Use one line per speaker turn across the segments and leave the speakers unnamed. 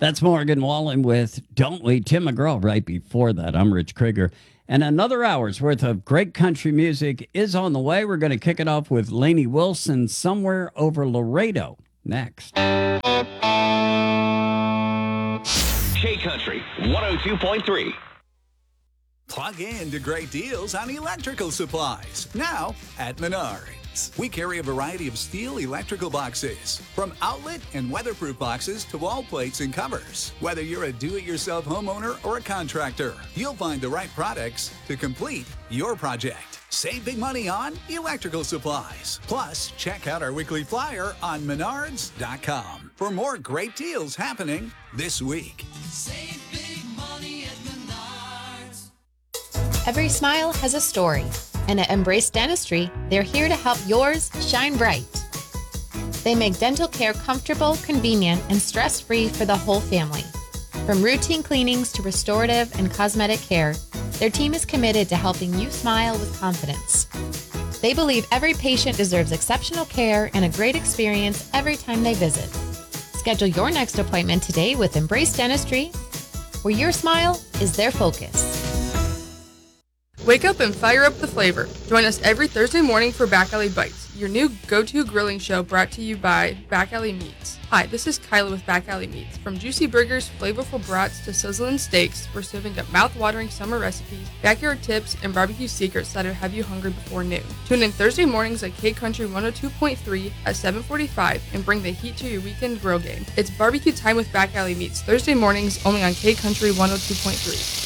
That's Morgan Wallen with Don't We, Tim McGraw right before that. I'm Rich Krieger. And another hour's worth of great country music is on the way. We're going to kick it off with Lainey Wilson, Somewhere Over Laredo, next.
K-Country 102.3.
Plug in to great deals on electrical supplies, now at Menards. We carry a variety of steel electrical boxes, from outlet and weatherproof boxes to wall plates and covers. Whether you're a do-it-yourself homeowner or a contractor, you'll find the right products to complete your project. Save big money on electrical supplies. Plus, check out our weekly flyer on Menards.com for more great deals happening this week.
Save big money at Menards.
Every smile has a story, and at Embrace Dentistry, they're here to help yours shine bright. They make dental care comfortable, convenient, and stress-free for the whole family. From routine cleanings to restorative and cosmetic care, their team is committed to helping you smile with confidence. They believe every patient deserves exceptional care and a great experience every time they visit. Schedule your next appointment today with Embrace Dentistry, where your smile is their focus.
Wake up and fire up the flavor. Join us every Thursday morning for Back Alley Bites, your new go-to grilling show brought to you by Back Alley Meats. Hi, this is Kyla with Back Alley Meats. From juicy burgers, flavorful brats, to sizzling steaks, we're serving up mouth-watering summer recipes, backyard tips, and barbecue secrets that'll have you hungry before noon. Tune in Thursday mornings at K-Country 102.3 at 7:45 and bring the heat to your weekend grill game. It's barbecue time with Back Alley Meats, Thursday mornings only on K-Country 102.3.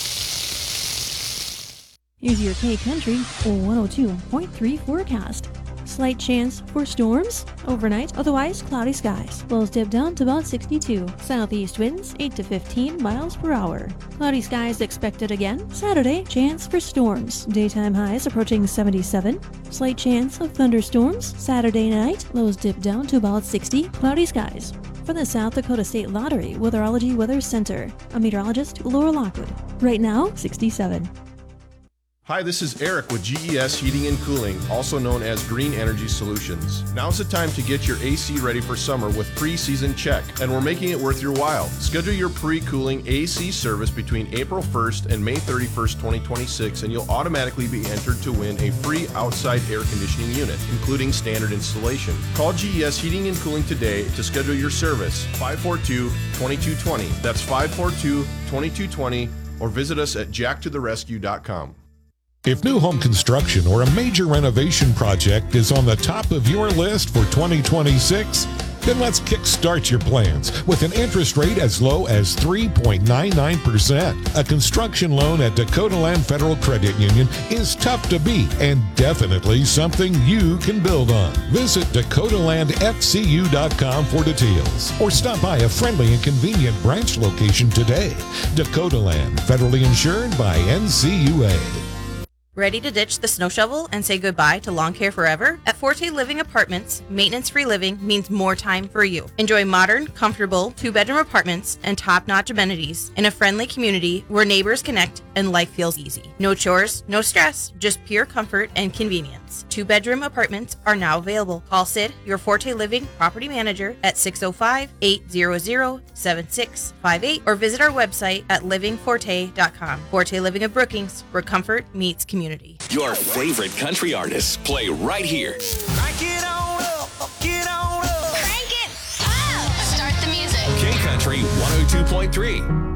Here's your K-Country 102.3 forecast. Slight chance for storms overnight, otherwise cloudy skies. Lows dip down to about 62. Southeast winds 8 to 15 miles per hour. Cloudy skies expected again. Saturday, chance for storms. Daytime highs approaching 77. Slight chance of thunderstorms. Saturday night, lows dip down to about 60. Cloudy skies. For the South Dakota State Lottery Weatherology Weather Center, I'm meteorologist Laura Lockwood. Right now, 67.
Hi, this is Eric with GES Heating and Cooling, also known as Green Energy Solutions. Now's the time to get your AC ready for summer with pre-season check, and we're making it worth your while. Schedule your pre-cooling AC service between April 1st and May 31st, 2026, and you'll automatically be entered to win a free outside air conditioning unit, including standard installation. Call GES Heating and Cooling today to schedule your service, 542-2220. That's 542-2220, or visit us at jacktotherescue.com.
If new home construction or a major renovation project is on the top of your list for 2026, then let's kickstart your plans with an interest rate as low as 3.99%. A construction loan at Dakota Land Federal Credit Union is tough to beat and definitely something you can build on. Visit DakotaLandFCU.com for details or stop by a friendly and convenient branch location today. Dakota Land, federally insured by NCUA.
Ready to ditch the snow shovel and say goodbye to lawn care forever? At Forte Living Apartments, maintenance-free living means more time for you. Enjoy modern, comfortable, two-bedroom apartments and top-notch amenities in a friendly community where neighbors connect and life feels easy. No chores, no stress, just pure comfort and convenience. Two-bedroom apartments are now available. Call Sid, your Forte Living property manager, at 605-800-7658 or visit our website at livingforte.com. Forte Living of Brookings, where comfort meets community.
Your favorite country artists play right here.
Crank it on up, get on up. Crank it up. Start the music.
K-Country 102.3.